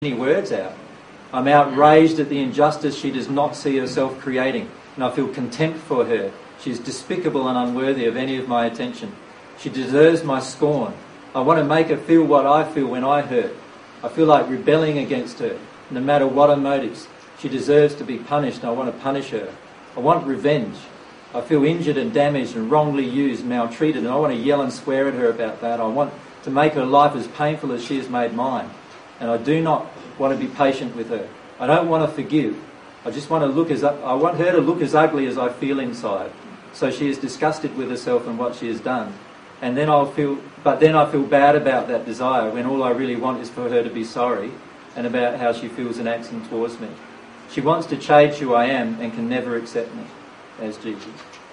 any words out. I'm outraged at the injustice she does not see herself creating, and I feel contempt for her. She is despicable and unworthy of any of my attention. She deserves my scorn. I want to make her feel what I feel when I hurt. I feel like rebelling against her, no matter what her motives. She deserves to be punished, and I want to punish her. I want revenge. I feel injured and damaged and wrongly used, maltreated, and I want to yell and swear at her about that. I want to make her life as painful as she has made mine. And I do not want to be patient with her. I don't want to forgive. I just want to I want her to look as ugly as I feel inside. So she is disgusted with herself and what she has done. And then I feel bad about that desire when all I really want is for her to be sorry and about how she feels and acts towards me. She wants to change who I am and can never accept me as Jesus.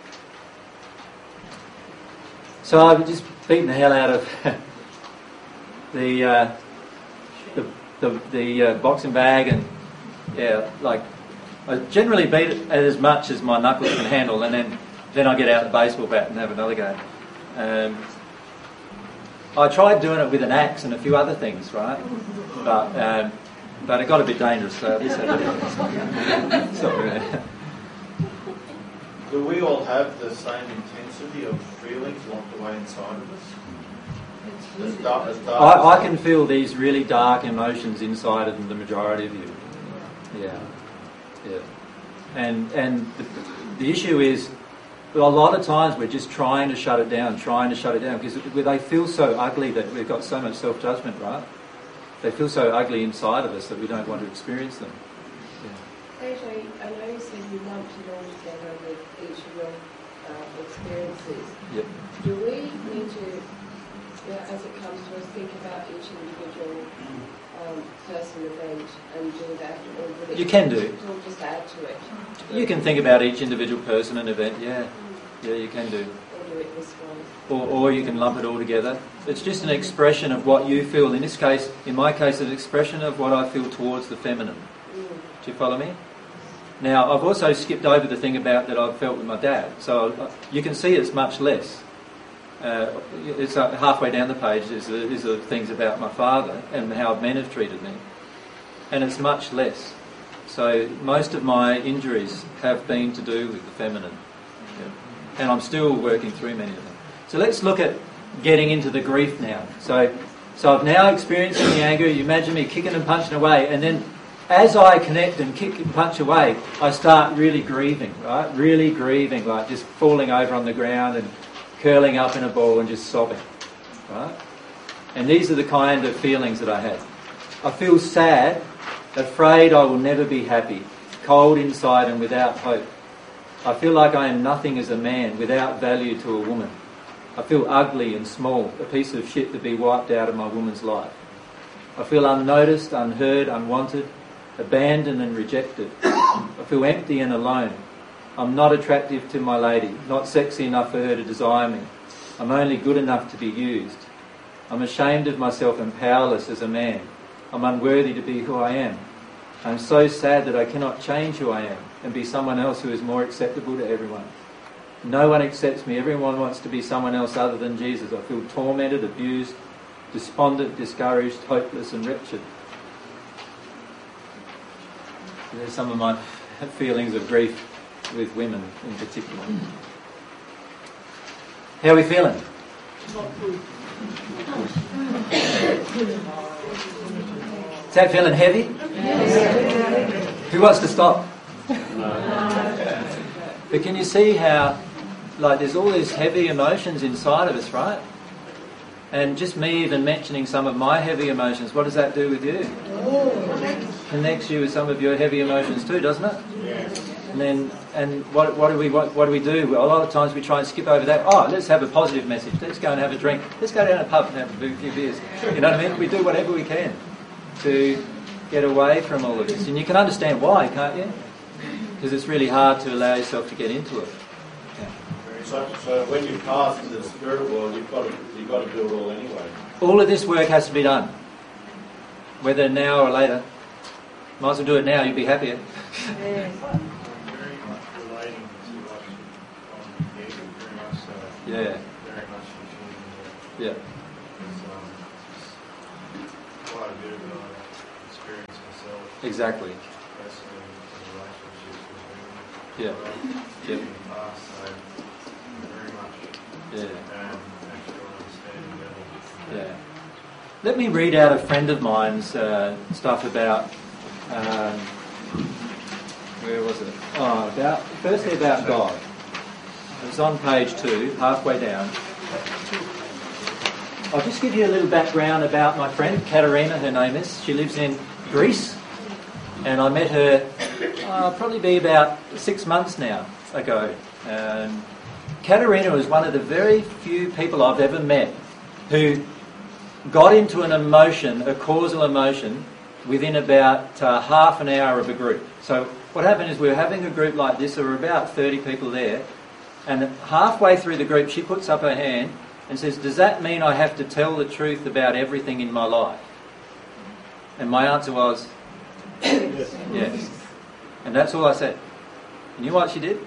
So I've just beaten the hell out of the boxing bag, and I generally beat it as much as my knuckles can handle, and then I get out the baseball bat and have another go. I tried doing it with an axe and a few other things, right? But it got a bit dangerous. So this Do we all have the same intensity of feelings locked away inside of us? I can feel these really dark emotions inside of the majority of you. Yeah. And the issue is, a lot of times we're just trying to shut it down, because they feel so ugly that we've got so much self-judgment, right? They feel so ugly inside of us that we don't want to experience them. Yeah. AJ, I know you said you lumped it all together with each of your experiences. Yep. Do we need to, as it comes to us, think about each individual person event and do that? Or would it You can do. Or just add to it? You can think about each individual person and event, yeah. Yeah, you can do. Or do it this way? Or you can lump it all together. It's just an expression of what you feel. In my case, it's an expression of what I feel towards the feminine. Do you follow me? Now, I've also skipped over the thing about that I've felt with my dad. So you can see it's much less. It's halfway down the page is the things about my father and how men have treated me. And it's much less. So most of my injuries have been to do with the feminine. Yeah. And I'm still working through many of them. So let's look at getting into the grief now. So I've now experienced the anger. You imagine me kicking and punching away, and then as I connect and kick and punch away, I start really grieving, right? Really grieving, like just falling over on the ground and curling up in a ball and just sobbing, right? And these are the kind of feelings that I had. I feel sad, afraid I will never be happy, cold inside and without hope. I feel like I am nothing as a man, without value to a woman. I feel ugly and small, a piece of shit to be wiped out of my woman's life. I feel unnoticed, unheard, unwanted, abandoned and rejected. I feel empty and alone. I'm not attractive to my lady, not sexy enough for her to desire me. I'm only good enough to be used. I'm ashamed of myself and powerless as a man. I'm unworthy to be who I am. I'm so sad that I cannot change who I am and be someone else who is more acceptable to everyone. No one accepts me. Everyone wants to be someone else other than Jesus. I feel tormented, abused, despondent, discouraged, hopeless and wretched. There's some of my feelings of grief with women in particular. How are we feeling? Is that feeling heavy? Who wants to stop? But can you see how, there's all these heavy emotions inside of us, right? And just me even mentioning some of my heavy emotions, what does that do with you? Connects you with some of your heavy emotions too, doesn't it? Yes. And what do we do? A lot of times we try and skip over that. Oh, let's have a positive message. Let's go and have a drink. Let's go down a pub and have a few beers. You know what I mean? We do whatever we can to get away from all of this. And you can understand why, can't you? Because it's really hard to allow yourself to get into it. Yeah. So when you pass into the spirit world, you've got to do it all anyway. All of this work has to be done, whether now or later. Might as well do it now. You'll be happier. Very much relating to what very much so. Yeah. Very much Yeah. quite a bit of experience Exactly. personally in relationships with Yeah. women. Yep. In the past, so very much Yeah. actual understanding level. Yeah. Let me read out a friend of mine's stuff about. Where was it? Oh, firstly about God. It's on page 2, halfway down. I'll just give you a little background about my friend, Katerina, her name is. She lives in Greece, and I met her probably be about 6 months now ago. Katerina was one of the very few people I've ever met who got into an emotion, a causal emotion, within about half an hour of a group. So what happened is we were having a group like this, there were about 30 people there, and halfway through the group she puts up her hand and says, "Does that mean I have to tell the truth about everything in my life?" And my answer was, yes. And that's all I said. You know what she did?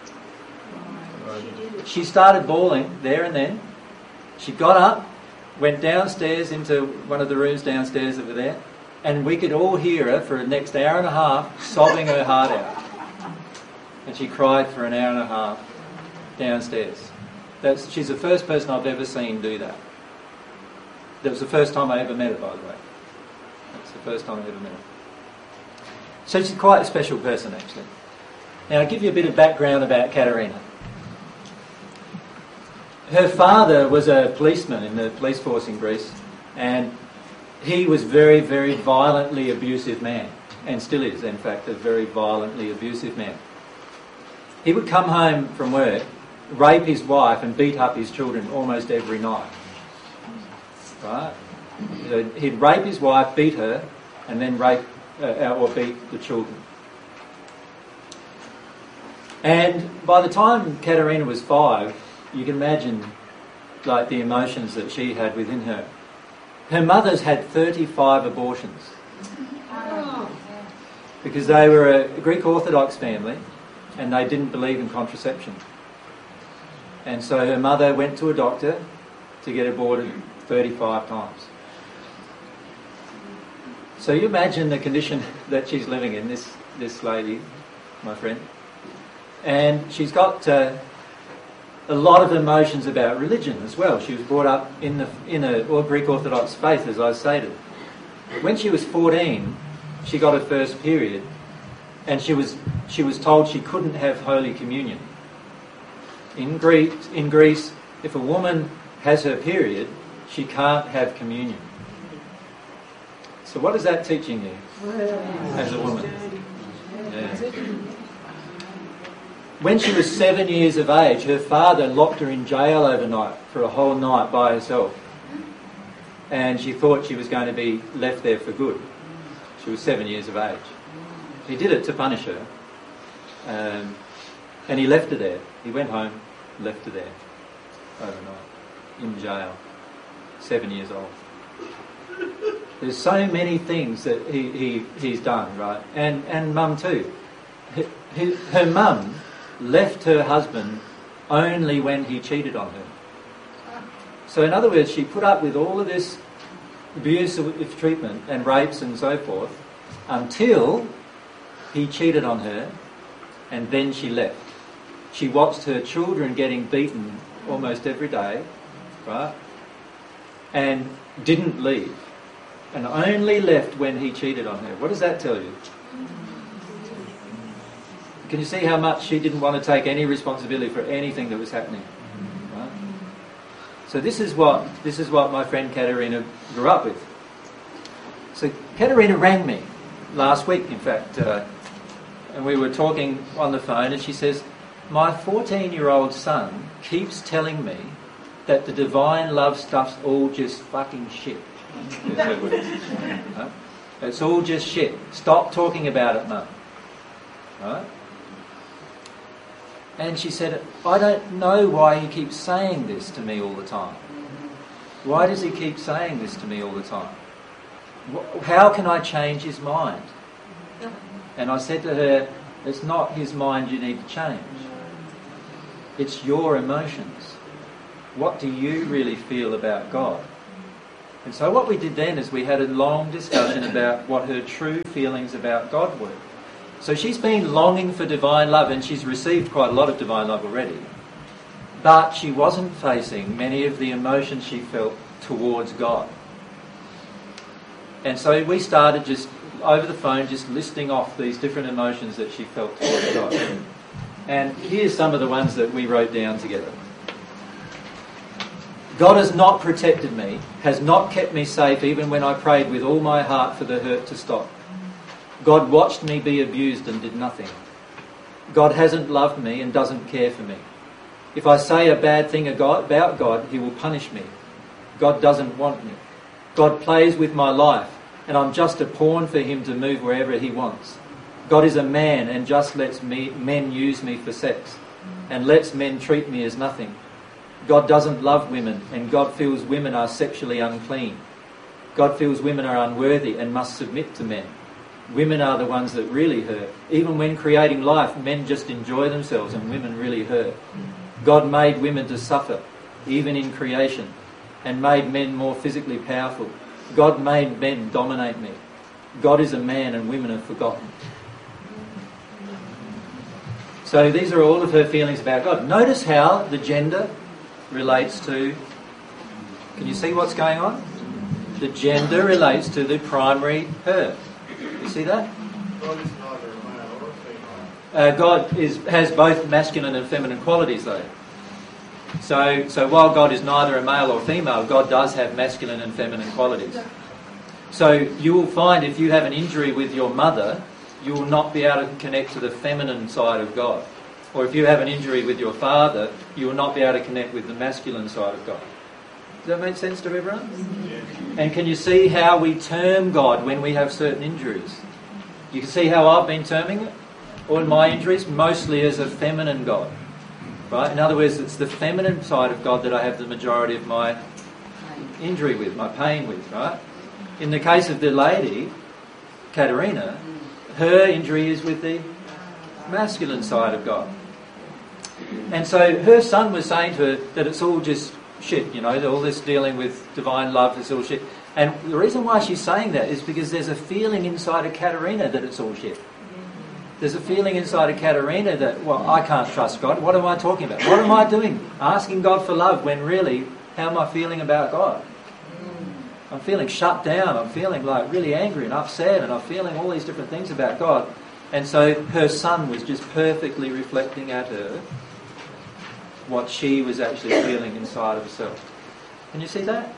She started bawling there and then. She got up, went downstairs into one of the rooms downstairs that were there, and we could all hear her for the next hour and a half sobbing her heart out. And she cried for an hour and a half downstairs. She's the first person I've ever seen do that. That was the first time I ever met her, by the way. That's the first time I ever met her. So she's quite a special person, actually. Now, I'll give you a bit of background about Katerina. Her father was a policeman in the police force in Greece, and he was very, very violently abusive man, and still is, in fact, a very violently abusive man. He would come home from work, rape his wife and beat up his children almost every night. Right? He'd rape his wife, beat her, and then or beat the children. And by the time Katerina was 5, you can imagine like the emotions that she had within her. Her mother's had 35 abortions because they were a Greek Orthodox family and they didn't believe in contraception. And so her mother went to a doctor to get aborted 35 times. So you imagine the condition that she's living in, this lady, my friend. And she's got a lot of emotions about religion as well. She was brought up in a Greek Orthodox faith, as I stated. When she was 14, she got her first period, and she was told she couldn't have Holy Communion. In Greece, if a woman has her period, she can't have communion. So what is that teaching you as a woman? Yeah. When she was 7 years of age, her father locked her in jail overnight for a whole night by herself. And she thought she was going to be left there for good. She was 7 years of age. He did it to punish her. And he left her there. He went home, left her there overnight, in jail, 7 years old. There's so many things that he's done, right? And mum too. Her mum left her husband only when he cheated on her. So in other words, she put up with all of this abusive treatment and rapes and so forth until he cheated on her, and then she left. She watched her children getting beaten almost every day, right? And didn't leave. And only left when he cheated on her. What does that tell you? Can you see how much she didn't want to take any responsibility for anything that was happening? Right? So this is what my friend Katerina grew up with. So Katerina rang me last week, in fact, and we were talking on the phone, and she says, "My 14-year-old son keeps telling me that the divine love stuff's all just fucking shit." Right? It's all just shit. Stop talking about it, Mum. Right? And she said, "I don't know why he keeps saying this to me all the time. Why does he keep saying this to me all the time? How can I change his mind?" And I said to her, "It's not his mind you need to change. It's your emotions. What do you really feel about God? And so what we did then is we had a long discussion about what her true feelings about God were. So she's been longing for divine love, and she's received quite a lot of divine love already. But she wasn't facing many of the emotions she felt towards God. And so we started just over the phone just listing off these different emotions that she felt towards God. And here's some of the ones that we wrote down together. God has not protected me, has not kept me safe even when I prayed with all my heart for the hurt to stop. God watched me be abused and did nothing. God hasn't loved me and doesn't care for me. If I say a bad thing about God, he will punish me. God doesn't want me. God plays with my life, and I'm just a pawn for him to move wherever he wants. God is a man and just lets men use me for sex, and lets men treat me as nothing. God doesn't love women, and God feels women are sexually unclean. God feels women are unworthy and must submit to men. Women are the ones that really hurt. Even when creating life, men just enjoy themselves and women really hurt. God made women to suffer, even in creation, and made men more physically powerful. God made men dominate me. God is a man and women are forgotten. So these are all of her feelings about God. Notice how the gender relates to... Can you see what's going on? The gender relates to the primary her. You see that? God is neither a male or a female. God has both masculine and feminine qualities, though. So while God is neither a male or female, God does have masculine and feminine qualities. So you will find if you have an injury with your mother, you will not be able to connect to the feminine side of God. Or if you have an injury with your father, you will not be able to connect with the masculine side of God. Does that make sense to everyone? And can you see how we term God when we have certain injuries? You can see how I've been terming it, all my injuries, mostly as a feminine God. Right? In other words, it's the feminine side of God that I have the majority of my injury with, my pain with, right? In the case of the lady, Katerina, her injury is with the masculine side of God. And so her son was saying to her that it's all just shit, you know, all this dealing with divine love is all shit. And the reason why she's saying that is because there's a feeling inside of Katerina that it's all shit. There's a feeling inside of Katerina that, well, I can't trust God. What am I talking about? What am I doing? Asking God for love when really, how am I feeling about God? I'm feeling shut down. I'm feeling like really angry and upset, and I'm feeling all these different things about God. And so her son was just perfectly reflecting at her what she was actually feeling inside of herself. Can you see that?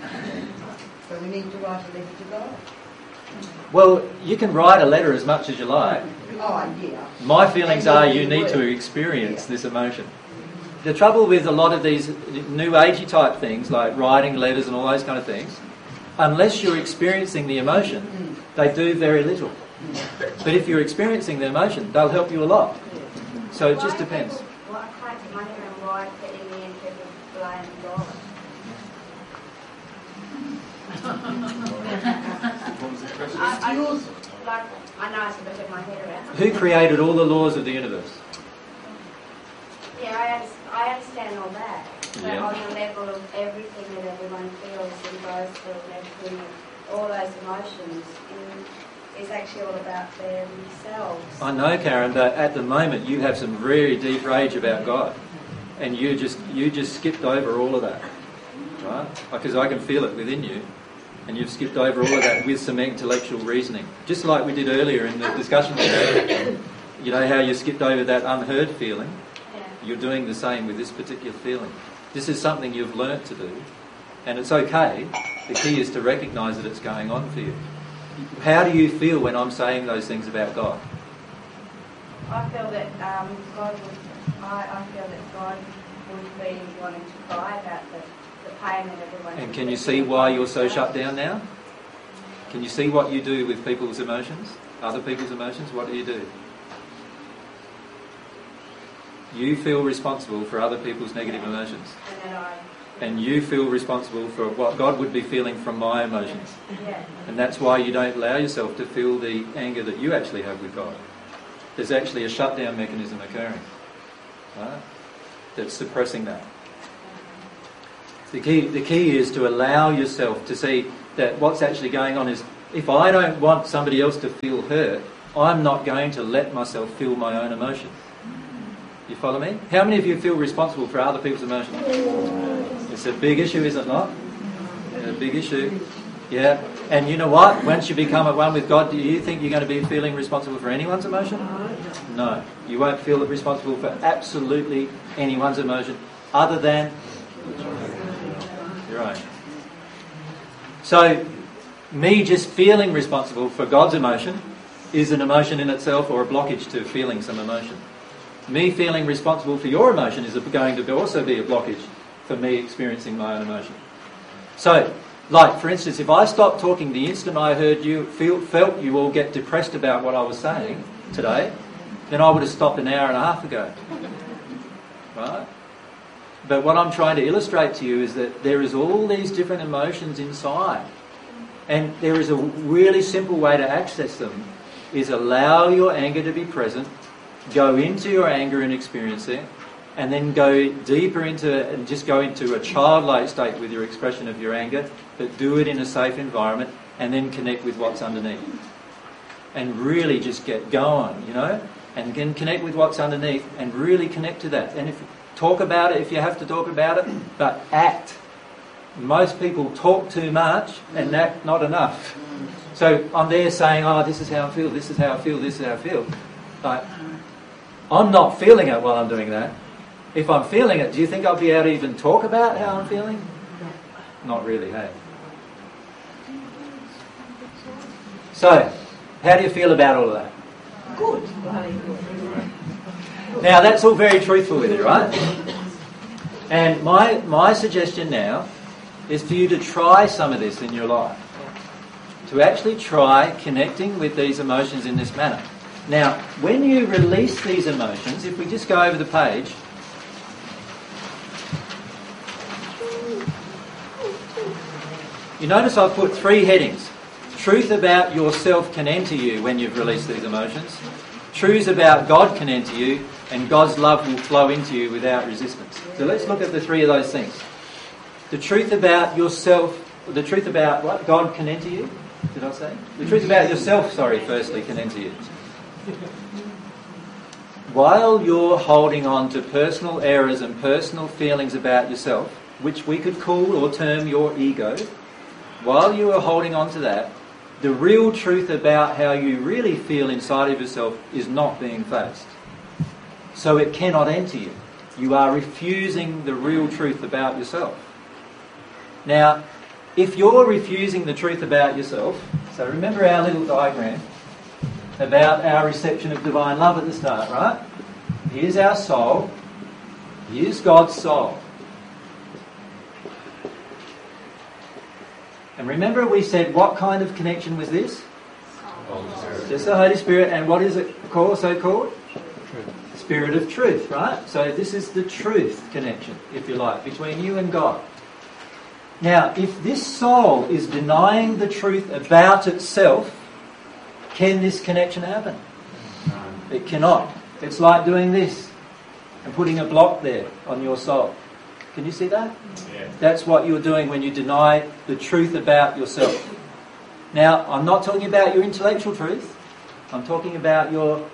So we need to write a letter to God? Well, you can write a letter as much as you like. Oh, yeah. My feelings are you need to experience this emotion. The trouble with a lot of these new agey type things, like writing letters and all those kind of things, unless you're experiencing the emotion, they do very little. But if you're experiencing the emotion, they'll help you a lot. So it just depends. Well, I can't money and why that in the end people blame God. I know I should get my head around. Who created all the laws of the universe? Yeah, I understand all that. But Yeah. on the level of everything that everyone feels and goes through and everything, all those emotions, it's actually all about themselves. I know, Karen, but at the moment you have some very deep rage about God, and you just skipped over all of that, right? Because I can feel it within you, and you've skipped over all of that with some intellectual reasoning, just like we did earlier in the discussion we had. You know how you skipped over that unheard feeling? Yeah. You're doing the same with this particular feeling. This is something you've learnt to do, and it's okay. The key is to recognise that it's going on for you. How do you feel when I'm saying those things about God? I feel that God would. I feel that God would be wanting to cry about the pain that everyone. And can you see why you're so shut down now? Can you see what you do with people's emotions? Other people's emotions? What do you do? You feel responsible for other people's negative emotions. And you feel responsible for what God would be feeling from my emotions. Yeah. And that's why you don't allow yourself to feel the anger that you actually have with God. There's actually a shutdown mechanism occurring, right? That's suppressing that. The key is to allow yourself to see that what's actually going on is, if I don't want somebody else to feel hurt, I'm not going to let myself feel my own emotion. You follow me? How many of you feel responsible for other people's emotions? It's a big issue, is it not? A big issue. Yeah. And you know what? Once you become at one with God, do you think you're going to be feeling responsible for anyone's emotion? No. You won't feel responsible for absolutely anyone's emotion other than your own. So, me just feeling responsible for God's emotion is an emotion in itself, or a blockage to feeling some emotion. Me feeling responsible for your emotion is going to also be a blockage for me experiencing my own emotion. So, like, for instance, if I stopped talking the instant I heard you, felt you all get depressed about what I was saying today, then I would have stopped an hour and a half ago. Right? But what I'm trying to illustrate to you is that there is all these different emotions inside. And there is a really simple way to access them, is allow your anger to be present, go into your anger and experience it, and then go deeper into and just go into a childlike state with your expression of your anger, but do it in a safe environment, and then connect with what's underneath. And really just get going, you know, and then connect with what's underneath and really connect to that. And talk about it if you have to talk about it, but act. Most people talk too much and act not enough. So I'm there saying, oh, this is how I feel, this is how I feel, this is how I feel. But I'm not feeling it while I'm doing that. If I'm feeling it, do you think I'll be able to even talk about how I'm feeling? Not really, hey? So, how do you feel about all of that? Good. Now, that's all very truthful with you, right? And my suggestion now is for you to try some of this in your life. To actually try connecting with these emotions in this manner. Now, when you release these emotions, if we just go over the page, you notice I've put 3 headings. Truth about yourself can enter you when you've released these emotions. Truths about God can enter you, and God's love will flow into you without resistance. So let's look at the 3 of those things. The truth about yourself, the truth about what God can enter you, did I say? The truth about yourself, firstly, can enter you. While you're holding on to personal errors and personal feelings about yourself, which we could call or term your ego, while you are holding on to that, the real truth about how you really feel inside of yourself is not being faced. So it cannot enter you. You are refusing the real truth about yourself. Now, if you're refusing the truth about yourself, so remember our little diagram about our reception of divine love at the start, right? Here's our soul. Here's God's soul. And remember we said what kind of connection was this? Just the Holy Spirit. And what is it also called? Spirit of truth, right? So this is the truth connection, if you like, between you and God. Now, if this soul is denying the truth about itself, can this connection happen? It cannot. It's like doing this and putting a block there on your soul. Can you see that? Yeah. That's what you're doing when you deny the truth about yourself. Now, I'm not talking about your intellectual truth. I'm talking about your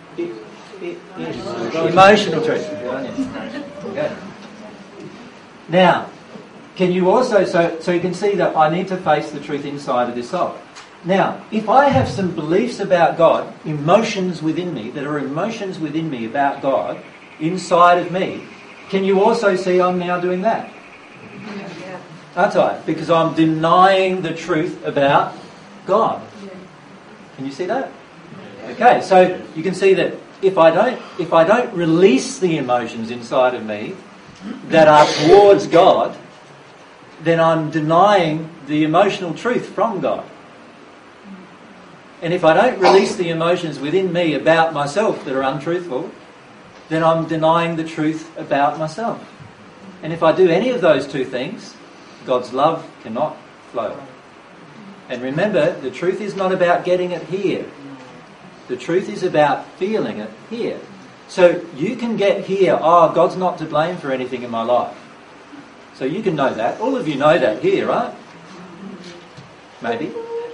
emotional truth. Okay. Now, can you also, so you can see that I need to face the truth inside of this soul. Now, if I have some beliefs about God, emotions within me, that are emotions within me about God, inside of me, can you also see I'm now doing that? Yeah. Aren't I? Because I'm denying the truth about God. Yeah. Can you see that? Okay, so you can see that if I don't release the emotions inside of me that are towards God, then I'm denying the emotional truth from God. And if I don't release the emotions within me about myself that are untruthful, then I'm denying the truth about myself. And if I do any of those 2 things, God's love cannot flow. And remember, the truth is not about getting it here. The truth is about feeling it here. So you can get here, oh, God's not to blame for anything in my life. So you can know that. All of you know that here, right? Maybe.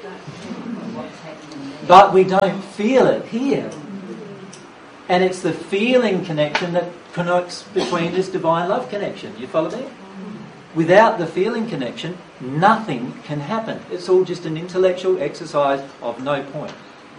But we don't feel it here. And it's the feeling connection that connects between this divine love connection. You follow me? Without the feeling connection, nothing can happen. It's all just an intellectual exercise of no point.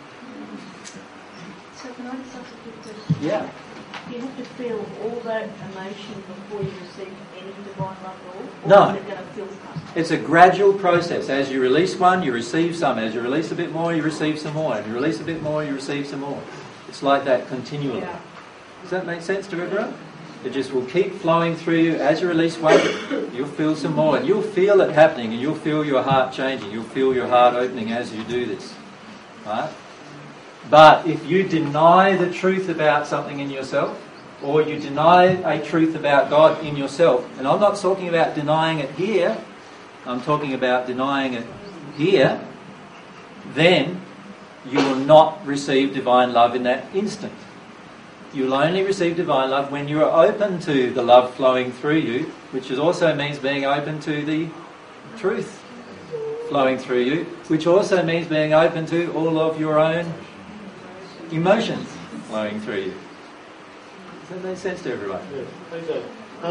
So can I just ask a quick question? Yeah. Do you have to feel all that emotion before you receive any divine love at all? Or No. is it going to feel fast? It's a gradual process. As you release one, you receive some. As you release a bit more, you receive some more. As you release a bit more, you receive some more. It's like that continually. Yeah. Does that make sense to everyone? It just will keep flowing through you. As you release one, you'll feel some more. And you'll feel it happening, and you'll feel your heart changing. You'll feel your heart opening as you do this. Right? But if you deny the truth about something in yourself, or you deny a truth about God in yourself, and I'm not talking about denying it here, I'm talking about denying it here, then you will not receive divine love in that instant. You'll only receive divine love when you are open to the love flowing through you, which also means being open to the truth flowing through you, which also means being open to all of your own emotions flowing through you. Does that make sense to everyone? Yes, thank you.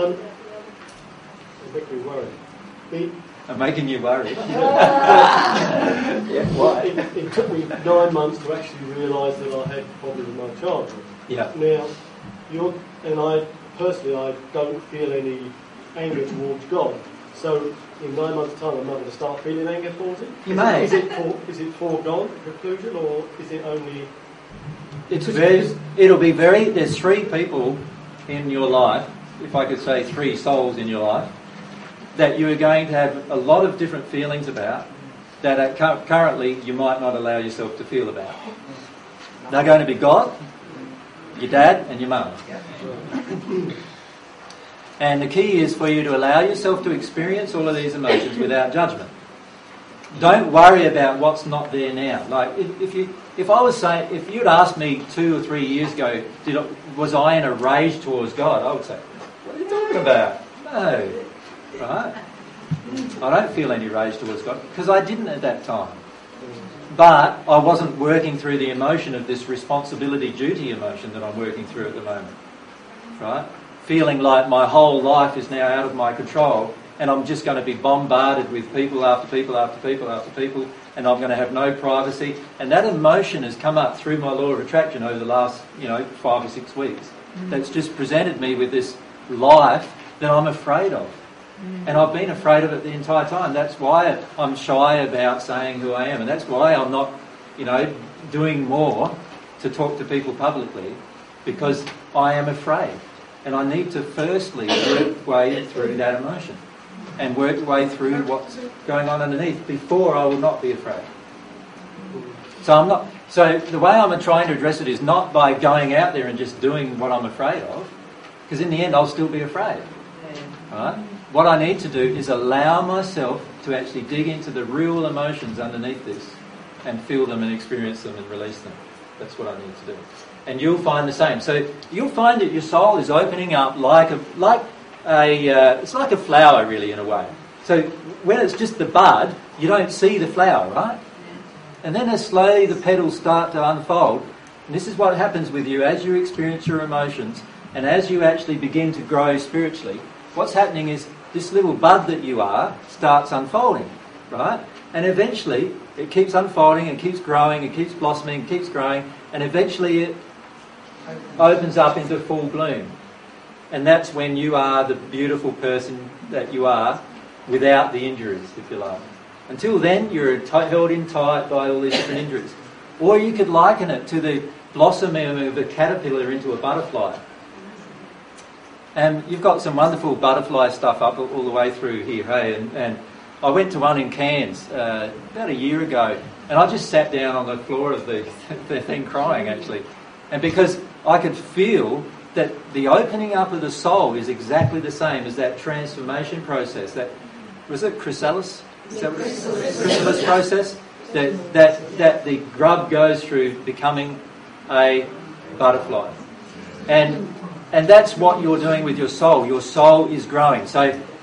It makes me worried. I'm making you worried. Yeah, why? It took me 9 months to actually realise that I had problems in my childhood. Yeah. Now, I don't feel any anger towards God. So, in 9 months' time, I'm not going to start feeling anger towards Him. You may. Is it foregone conclusion, or is it only? There's 3 people in your life, if I could say 3 souls in your life, that you are going to have a lot of different feelings about that currently you might not allow yourself to feel about. They're going to be God, your dad and your mum. And the key is for you to allow yourself to experience all of these emotions without judgment. Don't worry about what's not there now. Like if you'd asked me 2 or 3 years ago, was I in a rage towards God? I would say, what are you talking about? No. Right? I don't feel any rage towards God because I didn't at that time. But I wasn't working through the emotion of this responsibility duty emotion that I'm working through at the moment. Right? Feeling like my whole life is now out of my control and I'm just going to be bombarded with people after people after people after people, and I'm going to have no privacy. And that emotion has come up through my law of attraction over the last 5 or 6 weeks. That's just presented me with this life that I'm afraid of. And I've been afraid of it the entire time. That's why I'm shy about saying who I am. And that's why I'm not, doing more to talk to people publicly, because I am afraid. And I need to firstly work way through that emotion and work way through what's going on underneath before I will not be afraid. So the way I'm trying to address it is not by going out there and just doing what I'm afraid of, because in the end I'll still be afraid. Right? What I need to do is allow myself to actually dig into the real emotions underneath this and feel them and experience them and release them. That's what I need to do. And you'll find the same. So you'll find that your soul is opening up it's like a flower really in a way. So when it's just the bud, you don't see the flower, right? And then as slowly the petals start to unfold, and this is what happens with you as you experience your emotions and as you actually begin to grow spiritually, what's happening is this little bud that you are starts unfolding, right? And eventually it keeps unfolding and keeps growing, it keeps blossoming, it keeps growing, and eventually it opens up into full bloom. And that's when you are the beautiful person that you are without the injuries, if you like. Until then, you're held in tight by all these different injuries. Or you could liken it to the blossoming of a caterpillar into a butterfly. And you've got some wonderful butterfly stuff up all the way through here, hey? And I went to one in Cairns about a year ago, and I just sat down on the floor of the thing crying, actually. And because I could feel that the opening up of the soul is exactly the same as that transformation process. That was it chrysalis? Chrysalis process? That the grub goes through becoming a butterfly. And that's what you're doing with your soul. Your soul is growing. So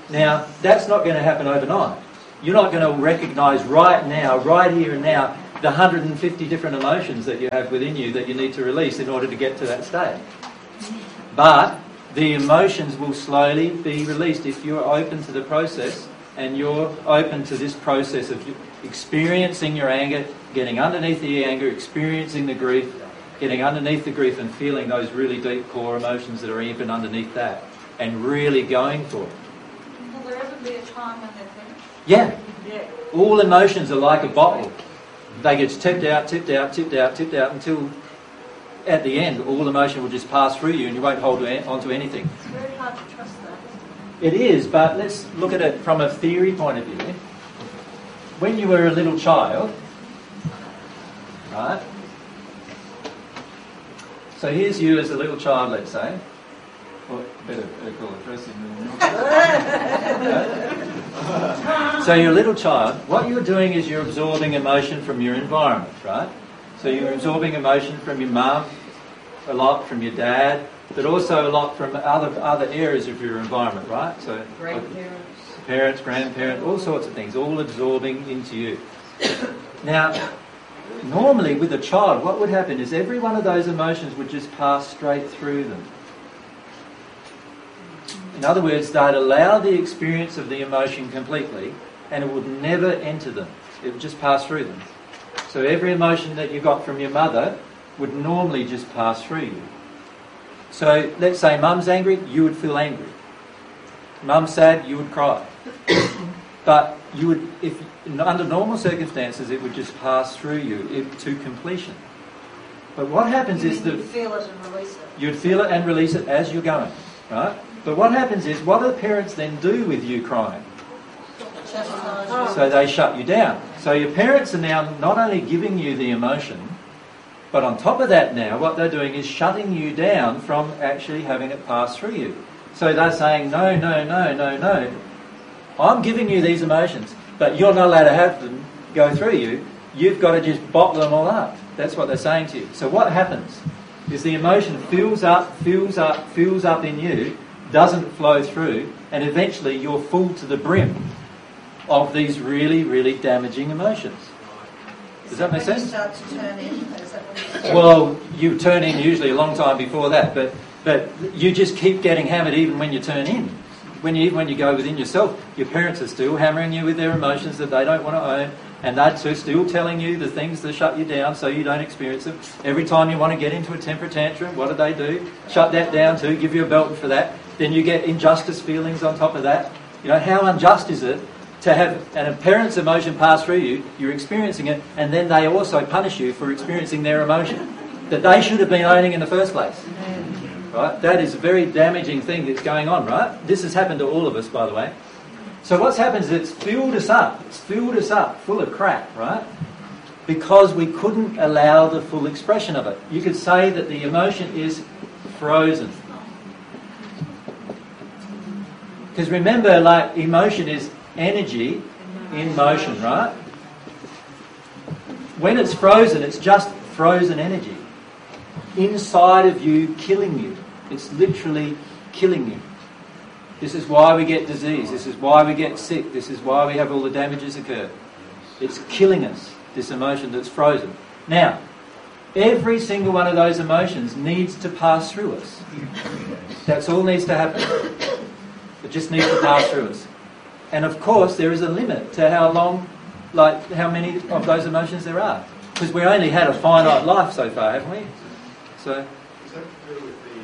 Now, that's not going to happen overnight. You're not going to recognise right now, right here and now, the 150 different emotions that you have within you that you need to release in order to get to that state. But the emotions will slowly be released if you're open to the process and you're open to this process of experiencing your anger, getting underneath the anger, experiencing the grief, getting underneath the grief and feeling those really deep core emotions that are even underneath that and really going for it. Will there ever be a time when they're finished? Yeah. Yeah. All emotions are like a bottle. They get tipped out, tipped out, tipped out, tipped out until at the end all emotion will just pass through you and you won't hold on to anything. It's very hard to trust that. It is, but let's look at it from a theory point of view. When you were a little child, right? So here's you as a little child, let's say. Well, better call it dressing room. So you're a little child. What you're doing is you're absorbing emotion from your environment, right? So you're absorbing emotion from your mum, a lot from your dad, but also a lot from other areas of your environment, right? So parents, grandparents, all sorts of things, all absorbing into you. Now, normally with a child, what would happen is every one of those emotions would just pass straight through them. In other words, they'd allow the experience of the emotion completely and it would never enter them. It would just pass through them. So every emotion that you got from your mother would normally just pass through you. So let's say mum's angry, you would feel angry. Mum's sad, you would cry. But you would, if under normal circumstances, it would just pass through you to completion. But what happens is that You'd feel it and release it. you'd feel it and release it as you're going, right? But what happens is, what do the parents then do with you crying? So they shut you down. So your parents are now not only giving you the emotion, but on top of that now, what they're doing is shutting you down from actually having it pass through you. So they're saying, no, no, no, no, no. I'm giving you these emotions, but you're not allowed to have them go through you. You've got to just bottle them all up. That's what they're saying to you. So what happens is the emotion fills up in you, doesn't flow through, and eventually you're full to the brim of these really, really damaging emotions. Does that make sense? You start to turn in? Is that what you're saying? Well, you turn in usually a long time before that, but you just keep getting hammered even when you turn in. Even when you go within yourself, your parents are still hammering you with their emotions that they don't want to own, and they're still telling you the things that shut you down so you don't experience them. Every time you want to get into a temper tantrum, what do? Shut that down too, give you a belting for that. Then you get injustice feelings on top of that. You know, how unjust is it to have a parent's emotion pass through you, you're experiencing it, and then they also punish you for experiencing their emotion that they should have been owning in the first place. Right? That is a very damaging thing that's going on, right? This has happened to all of us, by the way. So what's happened is it's filled us up. It's filled us up full of crap, right? Because we couldn't allow the full expression of it. You could say that the emotion is frozen. Because remember, like, emotion is energy in motion, right? When it's frozen, it's just frozen energy inside of you, killing you. It's literally killing you. This is why we get disease. This is why we get sick. This is why we have all the damages occur. It's killing us, this emotion that's frozen. Now, every single one of those emotions needs to pass through us. That's all needs to happen. It just needs to pass through us. And of course, there is a limit to how long, like how many of those emotions there are. Because we only had a finite life so far, haven't we? So, Is that to do with the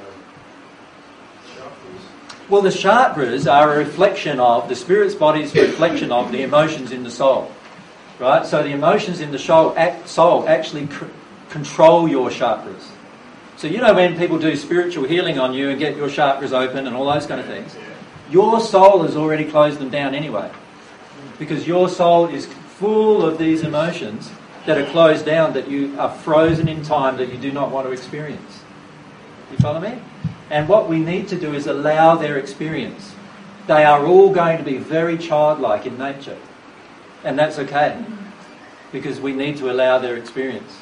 chakras? well, the chakras are a reflection of, the spirit's body's reflection of the emotions in the soul. Right? So the emotions in the soul actually control your chakras. So you know when people do spiritual healing on you and get your chakras open and all those kind of things, your soul has already closed them down anyway. Because your soul is full of these emotions that are closed down, that you are frozen in time, that you do not want to experience. You follow me? And what we need to do is allow their experience. They are all going to be very childlike in nature. And that's okay. Because we need to allow their experience.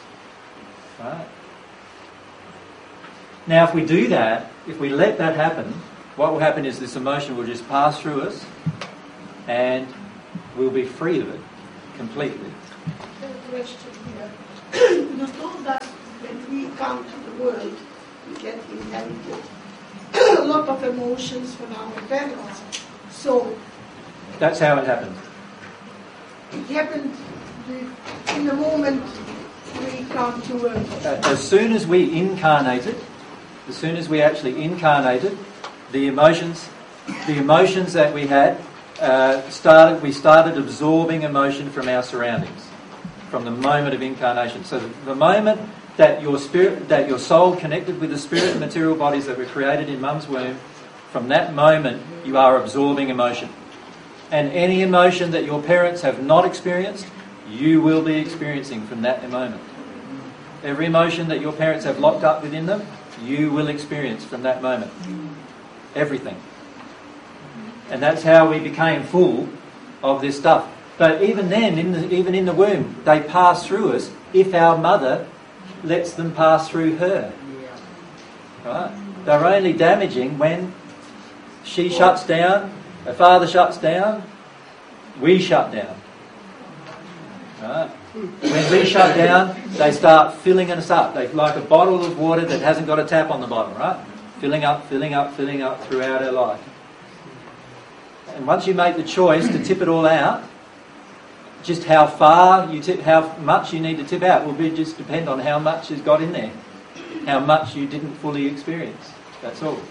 Right? Now if we do that, if we let that happen, what will happen is this emotion will just pass through us and we'll be free of it completely. Question here. You know that when we come to the world, we get inherited a lot of emotions from our parents. So That's how it happens. it happened in the moment we come to earth. As soon as we incarnated, as soon as we actually incarnated, the emotions that we had we started absorbing emotion from our surroundings from the moment of incarnation. So the moment that your soul connected with the spirit and material bodies that were created in mum's womb, from that moment you are absorbing emotion. And any emotion that your parents have not experienced, you will be experiencing from that moment. Every emotion that your parents have locked up within them, you will experience from that moment. Everything. And that's how we became full of this stuff. But even then, even in the womb, they pass through us if our mother lets them pass through her. Right? They're only damaging when she shuts down, her father shuts down, we shut down. Right? When we shut down, they start filling us up. They're like a bottle of water that hasn't got a tap on the bottom, right? Filling up, filling up, filling up throughout our life. And once you make the choice to tip it all out, just how much you need to tip out will just depend on how much has got in there, how much you didn't fully experience. That's all.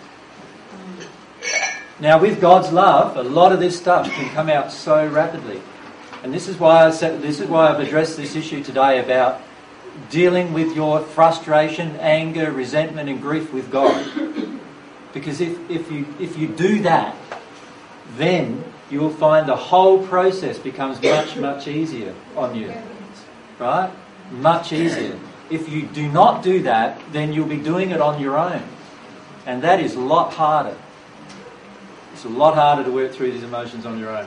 Now, with God's love, a lot of this stuff can come out so rapidly, and this is why I've addressed this issue today about dealing with your frustration, anger, resentment, and grief with God. Because if you do that, then you will find the whole process becomes much, much easier on you. Right? Much easier. If you do not do that, then you'll be doing it on your own. And that is a lot harder. It's a lot harder to work through these emotions on your own.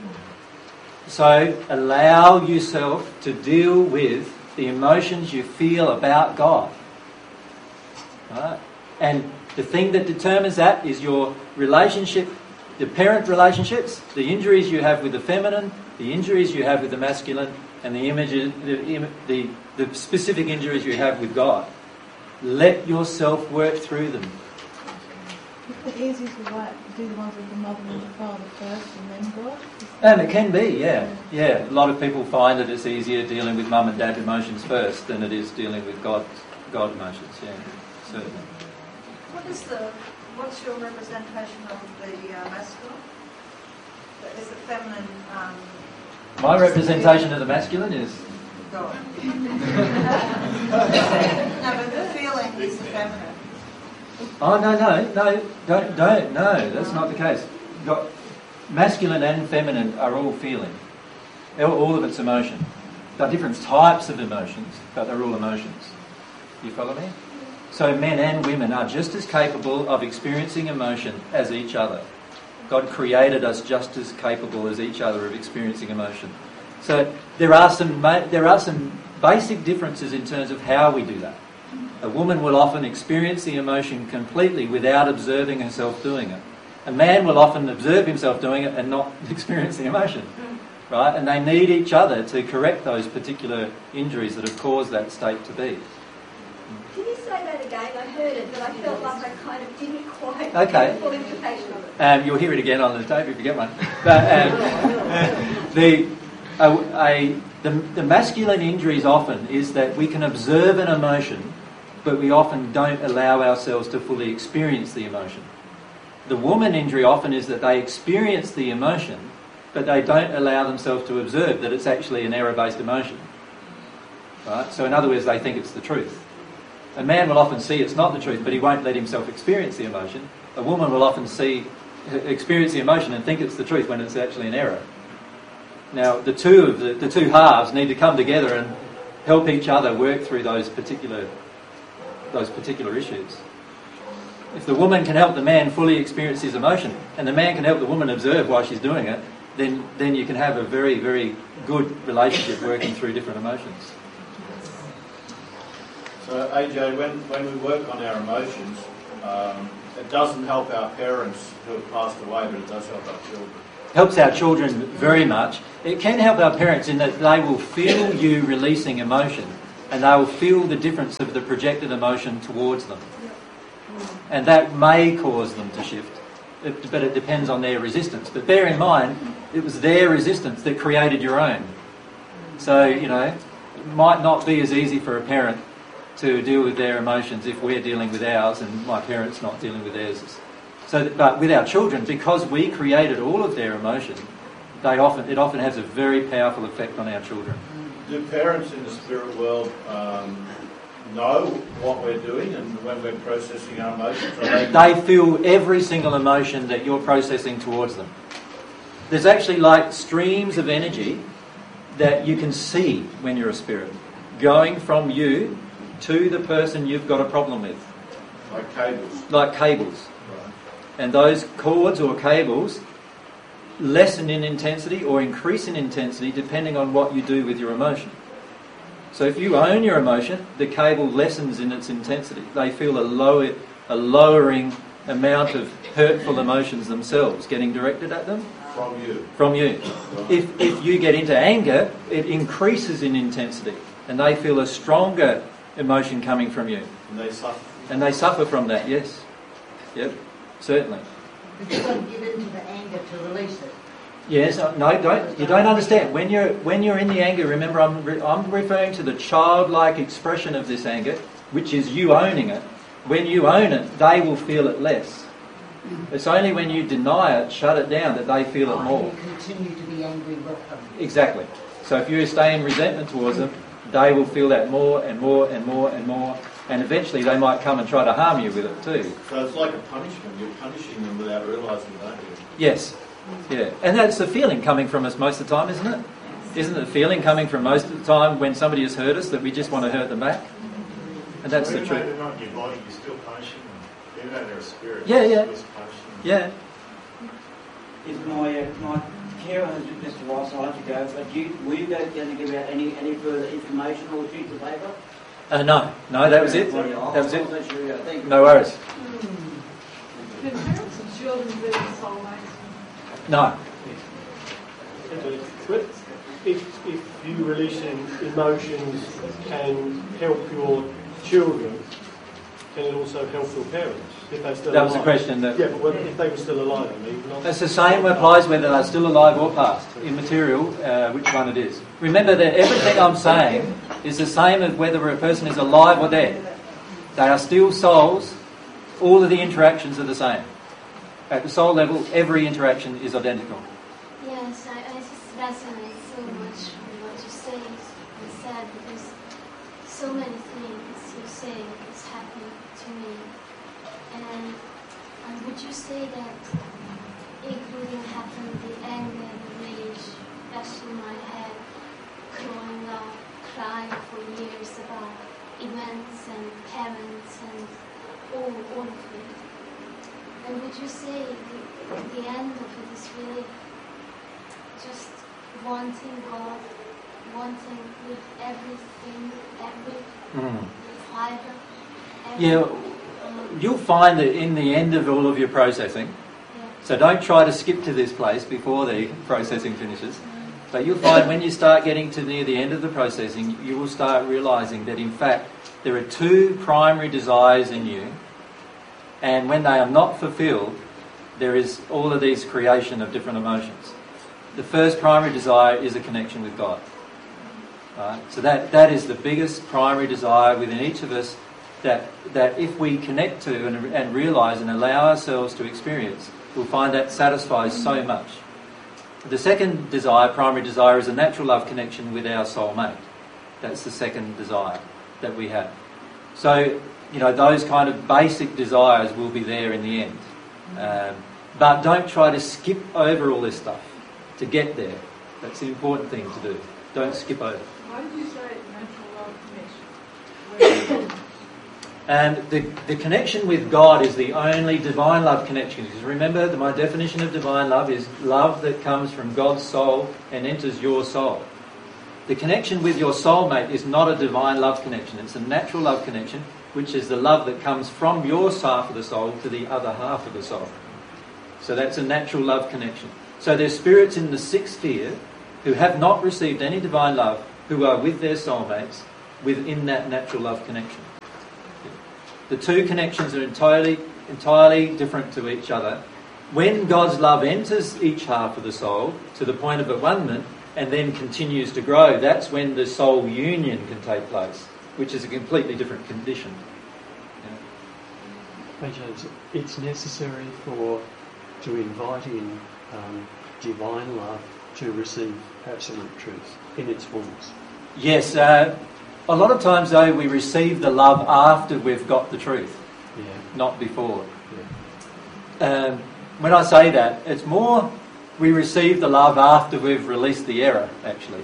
So allow yourself to deal with the emotions you feel about God. Right? And the thing that determines that is your relationship, the parent relationships, the injuries you have with the feminine, the injuries you have with the masculine, and the specific injuries you have with God. Let yourself work through them. Is it easy to do the ones with the mother and the father first and then God? And it can be, yeah. Yeah, a lot of people find that it's easier dealing with mum and dad emotions first than it is dealing with God emotions, yeah, certainly. What's your representation of the masculine? Is the feminine? My representation of the masculine is God. No, but the feeling is the feminine. Oh, no, that's not the case. Masculine and feminine are all feeling. All of it's emotion. There are different types of emotions, but they're all emotions. You follow me? So men and women are just as capable of experiencing emotion as each other. God created us just as capable as each other of experiencing emotion. So there are some basic differences in terms of how we do that. A woman will often experience the emotion completely without observing herself doing it. A man will often observe himself doing it and not experience the emotion. Right? And they need each other to correct those particular injuries that have caused that state to be. Can you say that again? I heard it, but I felt like I kind of didn't quite get the full implication of it. You'll hear it again on the tape if you get one. But the masculine injuries often is that we can observe an emotion, but we often don't allow ourselves to fully experience the emotion. The woman injury often is that they experience the emotion, but they don't allow themselves to observe that it's actually an error-based emotion. Right? So in other words, they think it's the truth. A man will often see it's not the truth, but he won't let himself experience the emotion. A woman will often experience the emotion and think it's the truth when it's actually an error. Now, the two halves need to come together and help each other work through those particular issues. If the woman can help the man fully experience his emotion, and the man can help the woman observe while she's doing it, then you can have a very, very good relationship working through different emotions. So AJ, when we work on our emotions, It doesn't help our parents who have passed away, but it does help our children. Helps our children very much. It can help our parents in that they will feel you releasing emotion, and they will feel the difference of the projected emotion towards them. And that may cause them to shift, but it depends on their resistance. But bear in mind, it was their resistance that created your own. So, you know, it might not be as easy for a parent to deal with their emotions if we're dealing with ours and my parents not dealing with theirs. But with our children, because we created all of their emotion, it often has a very powerful effect on our children. Do parents in the spirit world know what we're doing and when we're processing our emotions? They feel every single emotion that you're processing towards them. There's actually like streams of energy that you can see when you're a spirit, going from you to the person you've got a problem with. Like cables? Like cables. Right. And those cords or cables lessen in intensity or increase in intensity depending on what you do with your emotion. So if you own your emotion, the cable lessens in its intensity. They feel a lowering amount of hurtful emotions themselves getting directed at them. From you. From you. Right. If you get into anger, it increases in intensity, and they feel a stronger emotion coming from you. And they suffer. And they suffer from that, yes. Yep, certainly. But you don't give in to the anger to release it. Yes, no, don't. You don't understand. When you're in the anger, remember I'm referring to the childlike expression of this anger, which is you owning it. When you own it, they will feel it less. It's only when you deny it, shut it down, that they feel it more. You continue to be angry with them. Exactly. So if you stay in resentment towards them, they will feel that more and more and more and more, and eventually they might come and try to harm you with it too. So it's like a punishment. You're punishing them without realising it, aren't you? Yes. Yeah. And that's the feeling coming from us most of the time, isn't it? Isn't it the feeling coming from most of the time when somebody has hurt us that we just want to hurt them back? And that's the truth. Even though they're not in your body, you're still punishing them. Even though they're a spirit, Yeah, you're yeah. still punishing them. Yeah. If my carer has just a while, so I have to go, but were you going to give out any further information or sheets of paper? No, that was it. That was it. Thank you. No worries. Can parents and children be soulmates? No. But if you releasing emotions can help your children, can it also help your parents if they're still That alive? was the question. Yeah, but if they were still alive, I mean. It's the same applies whether they're still alive or past, immaterial, which one it is. Remember that everything I'm saying is the same as whether a person is alive or dead. They are still souls. All of the interactions are the same. At the soul level, every interaction is identical. Yes, I just resonate so much with what you say and said, because so many things you say is happening to me. And would you say that it wouldn't happen, the anger, the rage, especially in my head, growing up, crying for years about events and parents and all of it? And would you say the end of it is really just wanting God, wanting with everything, every fiber? Yeah, you'll find that in the end of all of your processing, so don't try to skip to this place before the processing finishes, but you'll find when you start getting to near the end of the processing, you will start realising that in fact there are two primary desires in you, and when they are not fulfilled, there is all of these creation of different emotions. The first primary desire is a connection with God. Right? So that is the biggest primary desire within each of us, that if we connect to and realise and allow ourselves to experience, we'll find that satisfies so much. The second desire, primary desire, is a natural love connection with our soulmate. That's the second desire that we have. So, those kind of basic desires will be there in the end. But don't try to skip over all this stuff to get there. That's the important thing to do. Don't skip over. Why did you say natural love connection? And the connection with God is the only divine love connection. Because remember, my definition of divine love is love that comes from God's soul and enters your soul. The connection with your soulmate is not a divine love connection. It's a natural love connection, which is the love that comes from your half of the soul to the other half of the soul. So that's a natural love connection. So there's spirits in the sixth sphere who have not received any divine love, who are with their soulmates within that natural love connection. The two connections are entirely different to each other. When God's love enters each half of the soul to the point of at-one-ment and then continues to grow, that's when the soul union can take place, which is a completely different condition. James, it's necessary to invite in divine love to receive absolute truth in its fullness. Yes, a lot of times though we receive the love after we've got the truth, not before. Yeah. When I say that, it's more we receive the love after we've released the error, actually.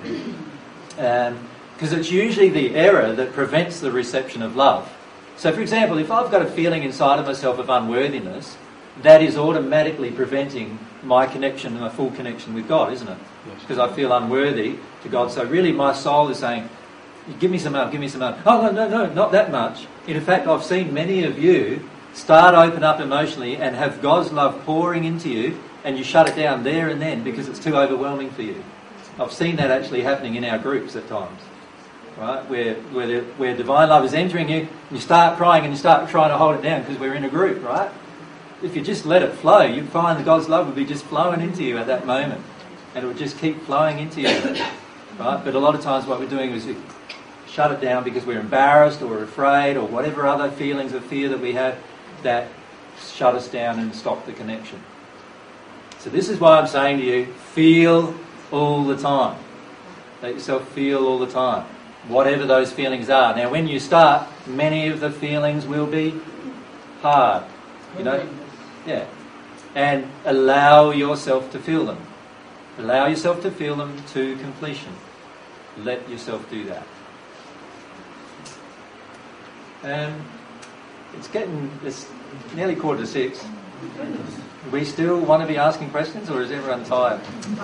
Because it's usually the error that prevents the reception of love. So, for example, if I've got a feeling inside of myself of unworthiness, that is automatically preventing my connection, my full connection with God, isn't it? Because I feel unworthy to God. So really my soul is saying, give me some love, give me some love. Oh, no, not that much. In fact, I've seen many of you start open up emotionally and have God's love pouring into you, and you shut it down there and then because it's too overwhelming for you. I've seen that actually happening in our groups at times, right? Where divine love is entering you, and you start crying and you start trying to hold it down because we're in a group, right? If you just let it flow, you find that God's love will be just flowing into you at that moment, and it will just keep flowing into you, right? But a lot of times what we're doing is we shut it down because we're embarrassed or afraid or whatever other feelings of fear that we have that shut us down and stop the connection. So this is why I'm saying to you, feel all the time. Let yourself feel all the time, whatever those feelings are. Now when you start, many of the feelings will be hard, you know. Yeah. And allow yourself to feel them. Allow yourself to feel them to completion. Let yourself do that. It's nearly 5:45. We still want to be asking questions, or is everyone tired?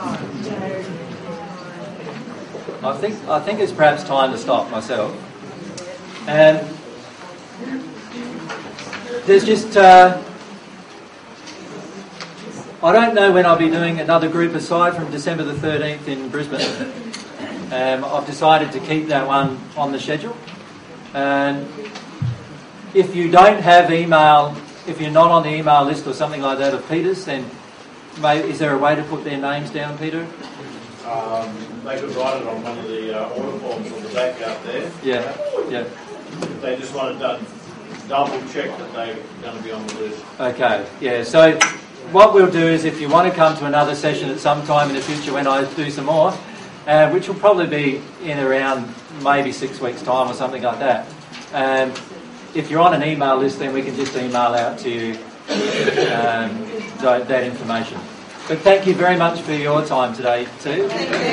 I think it's perhaps time to stop myself. And there's just I don't know when I'll be doing another group aside from December the 13th in Brisbane. I've decided to keep that one on the schedule. And if you don't have email, if you're not on the email list or something like that of Peter's, then is there a way to put their names down, Peter? They could write it on one of the order forms on the back out there. Yeah. They just want to double check that they're going to be on the list. Okay, yeah. So what we'll do is, if you want to come to another session at some time in the future when I do some more, which will probably be in around maybe 6 weeks' time or something like that. If you're on an email list, then we can just email out to you that information. But thank you very much for your time today too.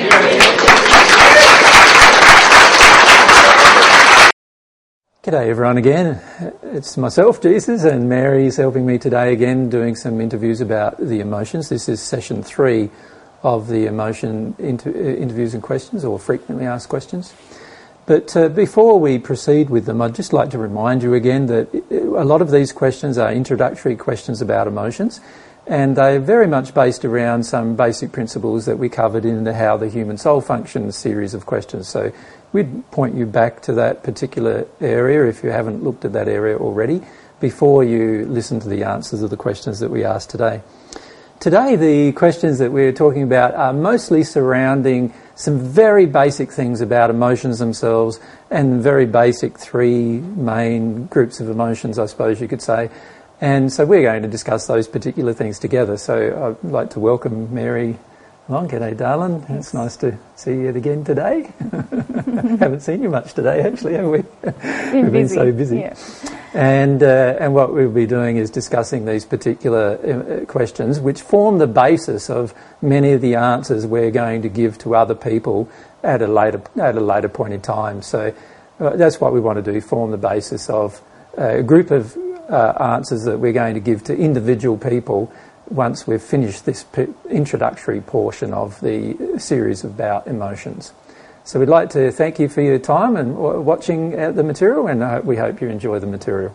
G'day everyone again. It's myself, Jesus, and Mary's helping me today again, doing some interviews about the emotions. This is session 3 of the emotion interviews and questions, or frequently asked questions. But before we proceed with them, I'd just like to remind you again that a lot of these questions are introductory questions about emotions, and they're very much based around some basic principles that we covered in the How the Human Soul Functions series of questions. So we'd point you back to that particular area if you haven't looked at that area already, before you listen to the answers of the questions that we asked today. Today, the questions that we're talking about are mostly surrounding some very basic things about emotions themselves, and very basic 3 main groups of emotions, I suppose you could say. And so we're going to discuss those particular things together. So I'd like to welcome Mary along. G'day, darling. It's nice to see you again today. Haven't seen you much today, actually, have we? We've been so busy. Yeah. And what we'll be doing is discussing these particular questions, which form the basis of many of the answers we're going to give to other people at a later point in time. So that's what we want to do, form the basis of a group of answers that we're going to give to individual people once we've finished this introductory portion of the series about emotions. So we'd like to thank you for your time and watching the material, and we hope you enjoy the material.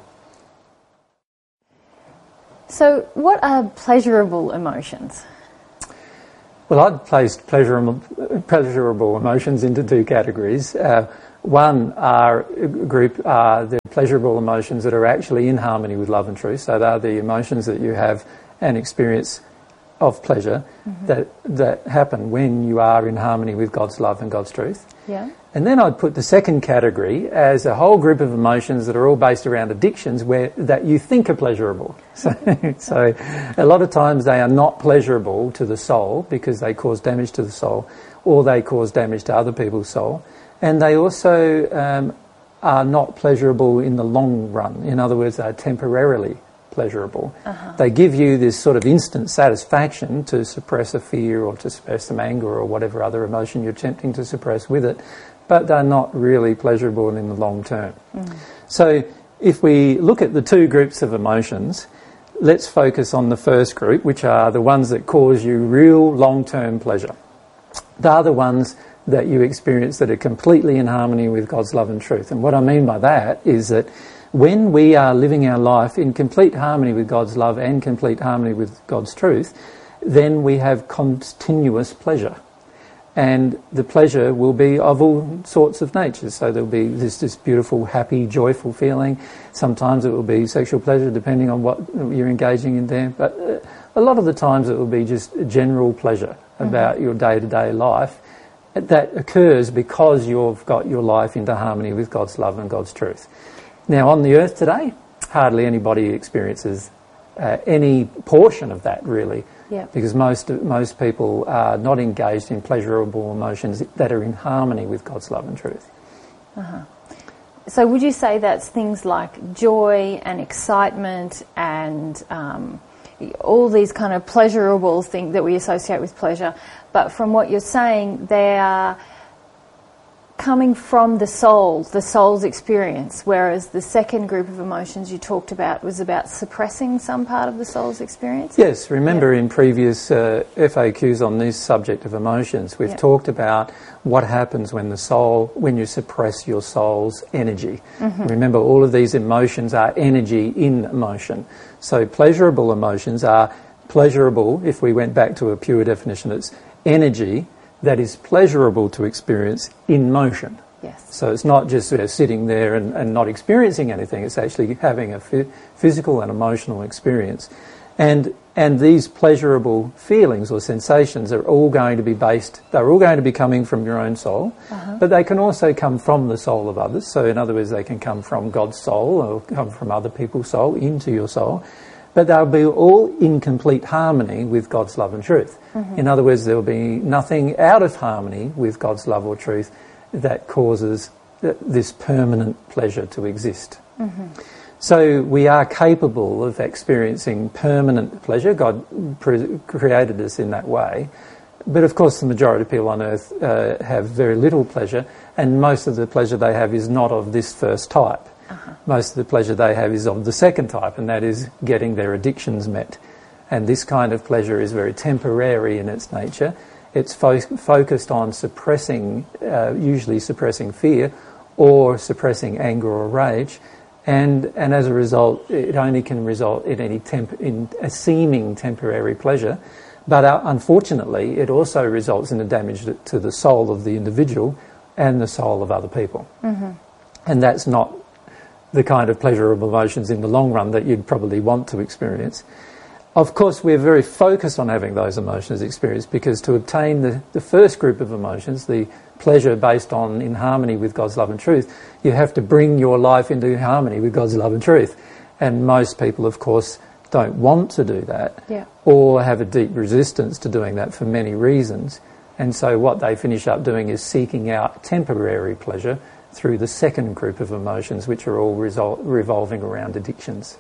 So what are pleasurable emotions? Well, I'd placed pleasurable emotions into two categories. One group are the pleasurable emotions that are actually in harmony with love and truth. So they are the emotions that you have an experience of pleasure that happen when you are in harmony with God's love and God's truth. Yeah. And then I'd put the second category as a whole group of emotions that are all based around addictions that you think are pleasurable. So a lot of times they are not pleasurable to the soul because they cause damage to the soul, or they cause damage to other people's soul. And they also are not pleasurable in the long run. In other words, they are temporarily pleasurable. They give you this sort of instant satisfaction to suppress a fear or to suppress some anger or whatever other emotion you're attempting to suppress with it, but they're not really pleasurable in the long term. So if we look at the two groups of emotions, let's focus on the first group, which are the ones that cause you real long-term pleasure. They're the ones that you experience that are completely in harmony with God's love and truth. And what I mean by that is that when we are living our life in complete harmony with God's love and complete harmony with God's truth, then we have continuous pleasure. And the pleasure will be of all sorts of natures. So there'll be this beautiful, happy, joyful feeling. Sometimes it will be sexual pleasure, depending on what you're engaging in there. But a lot of the times it will be just general pleasure about your day-to-day life that occurs because you've got your life into harmony with God's love and God's truth. Now, on the earth today, hardly anybody experiences any portion of that, really, because most people are not engaged in pleasurable emotions that are in harmony with God's love and truth. So would you say that's things like joy and excitement and all these kind of pleasurable things that we associate with pleasure, but from what you're saying, they are coming from the soul's experience, whereas the second group of emotions you talked about was about suppressing some part of the soul's experience? Yes, remember in previous FAQs on this subject of emotions, we've talked about what happens when you suppress your soul's energy. Remember, all of these emotions are energy in motion. So pleasurable emotions are pleasurable, if we went back to a pure definition, it's energy that is pleasurable to experience in motion. Yes. So it's not just sitting there and not experiencing anything, it's actually having a physical and emotional experience. And these pleasurable feelings or sensations are all going to be coming from your own soul, but they can also come from the soul of others. So in other words, they can come from God's soul or come from other people's soul into your soul. But they'll be all in complete harmony with God's love and truth. In other words, there will be nothing out of harmony with God's love or truth that causes this permanent pleasure to exist. So we are capable of experiencing permanent pleasure. God created us in that way. But of course the majority of people on earth have very little pleasure, and most of the pleasure they have is not of this first type. Most of the pleasure they have is of the second type, and that is getting their addictions met. And this kind of pleasure is very temporary in its nature. It's focused on usually suppressing fear or suppressing anger or rage. And as a result, it only can result in a seeming temporary pleasure. But unfortunately, it also results in a damage to the soul of the individual and the soul of other people. And that's not the kind of pleasurable emotions in the long run that you'd probably want to experience. Of course, we're very focused on having those emotions experienced, because to obtain the first group of emotions, the pleasure based on in harmony with God's love and truth, you have to bring your life into harmony with God's love and truth. And most people, of course, don't want to do that, or have a deep resistance to doing that for many reasons. And so what they finish up doing is seeking out temporary pleasure through the second group of emotions, which are all revolving around addictions.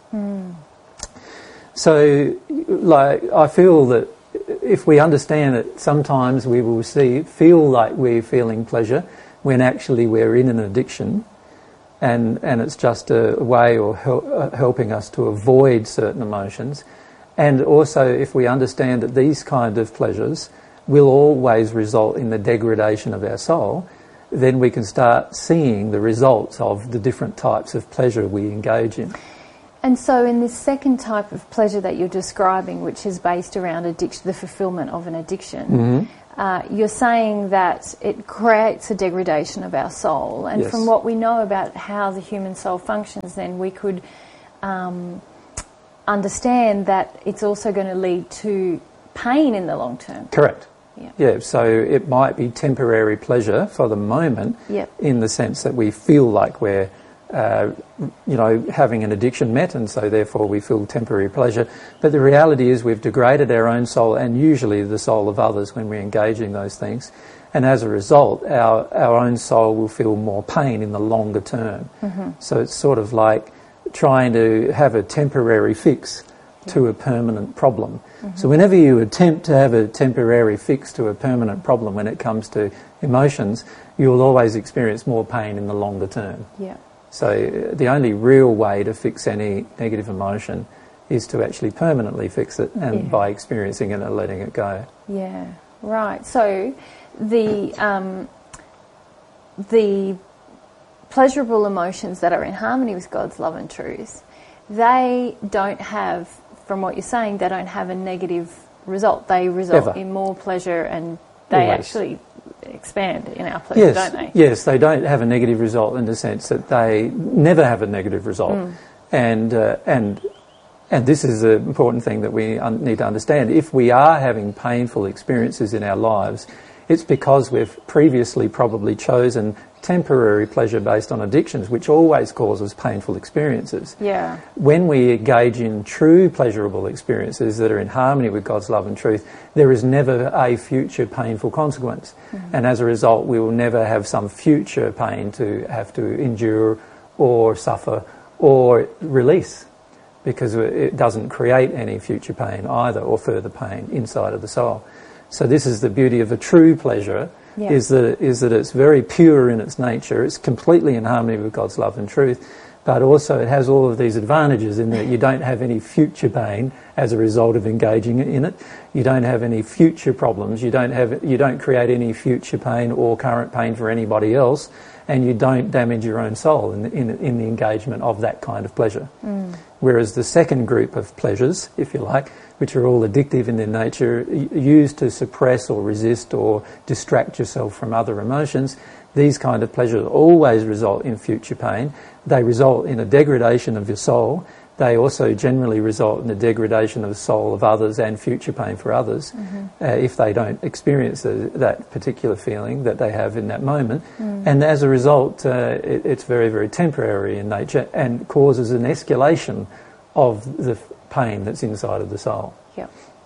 So, I feel that if we understand that sometimes we will feel like we're feeling pleasure when actually we're in an addiction, and it's just a way or helping us to avoid certain emotions. And also, if we understand that these kind of pleasures will always result in the degradation of our soul, then we can start seeing the results of the different types of pleasure we engage in. And so in this second type of pleasure that you're describing, which is based around addiction, the fulfillment of an addiction, you're saying that it creates a degradation of our soul. And Yes. from what we know about how the human soul functions, then we could understand that it's also going to lead to pain in the long term. Correct. Yeah. Yeah, so it might be temporary pleasure for the moment, Yep. in the sense that we feel like we're, having an addiction met, and so therefore we feel temporary pleasure. But the reality is we've degraded our own soul, and usually the soul of others, when we engage in those things. And as a result, our own soul will feel more pain in the longer term. So it's sort of like trying to have a temporary fix to a permanent problem. So whenever you attempt to have a temporary fix to a permanent problem when it comes to emotions, you'll always experience more pain in the longer term. Yeah. So the only real way to fix any negative emotion is to actually permanently fix it, and by experiencing it and letting it go. Yeah, right. So the pleasurable emotions that are in harmony with God's love and truth, they don't have, from what you're saying, they don't have a negative result. They result Ever. in more pleasure, and they Always. actually expand in our pleasure, don't they? Yes, they don't have a negative result in the sense that they never have a negative result. And this is an important thing that we need to understand. If we are having painful experiences in our lives, it's because we've previously probably chosen temporary pleasure based on addictions, which always causes painful experiences. Yeah. When we engage in true pleasurable experiences that are in harmony with God's love and truth, there is never a future painful consequence. And as a result, we will never have some future pain to have to endure or suffer or release, because it doesn't create any future pain either, or further pain inside of the soul. So this is the beauty of a true pleasure, is that it's very pure in its nature. It's completely in harmony with God's love and truth, but also it has all of these advantages in that you don't have any future pain as a result of engaging in it. You don't have any future problems. You don't create any future pain or current pain for anybody else, and you don't damage your own soul in the engagement of that kind of pleasure. Whereas the second group of pleasures, if you like, which are all addictive in their nature, used to suppress or resist or distract yourself from other emotions, these kind of pleasures always result in future pain. They result in a degradation of your soul. They also generally result in the degradation of the soul of others and future pain for others if they don't experience that particular feeling that they have in that moment. And as a result, it's very, very temporary in nature and causes an escalation of the pain that's inside of the soul. Yep.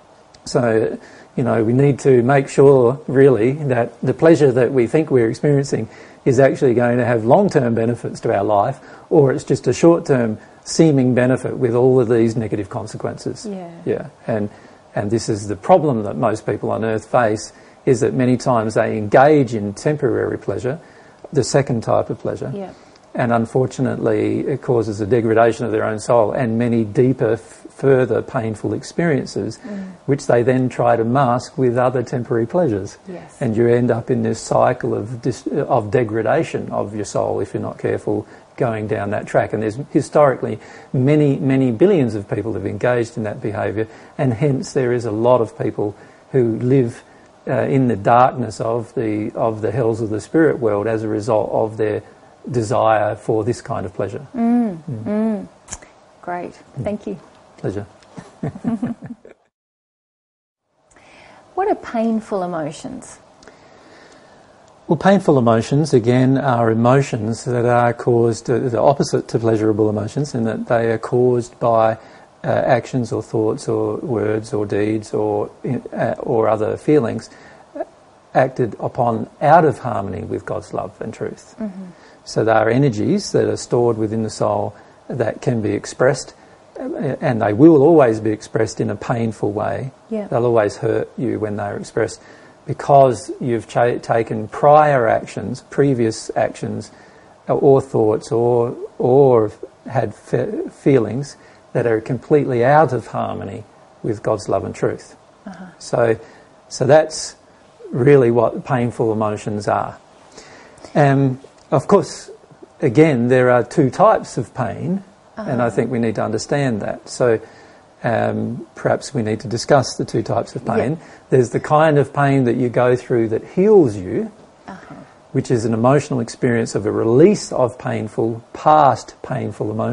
So, we need to make sure, really, that the pleasure that we think we're experiencing is actually going to have long-term benefits to our life, or it's just a short-term seeming benefit with all of these negative consequences. Yeah. And this is the problem that most people on earth face, is that many times they engage in temporary pleasure, the second type of pleasure, and unfortunately it causes a degradation of their own soul and many deeper, further painful experiences, which they then try to mask with other temporary pleasures. And you end up in this cycle of degradation of your soul if you're not careful, going down that track. And there's historically many, many billions of people have engaged in that behaviour, and hence there is a lot of people who live in the darkness of the hells of the spirit world as a result of their desire for this kind of pleasure. Great. Thank you. Pleasure. What are painful emotions? Well, painful emotions, again, are emotions that are caused, the opposite to pleasurable emotions, in that they are caused by actions or thoughts or words or deeds or other feelings acted upon out of harmony with God's love and truth. So they are energies that are stored within the soul that can be expressed, and they will always be expressed in a painful way. They'll always hurt you when they're expressed, because you've taken previous actions or thoughts or had feelings that are completely out of harmony with God's love and truth. So that's really what painful emotions are. Of course, again, there are two types of pain, and I think we need to understand that. So perhaps we need to discuss the two types of pain. Yeah. There's the kind of pain that you go through that heals you, which is an emotional experience of a release of past painful emotions.